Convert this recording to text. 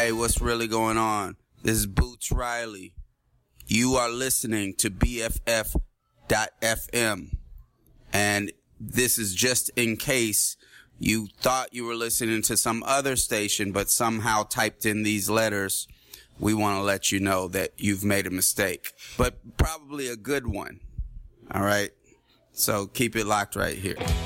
Hey, what's really going on? This is Boots Riley. You are listening to BFF.FM. And this is just in case you thought you were listening to some other station, but somehow typed in these letters. We want to let you know that you've made a mistake, but probably a good one. All right. So keep it locked right here.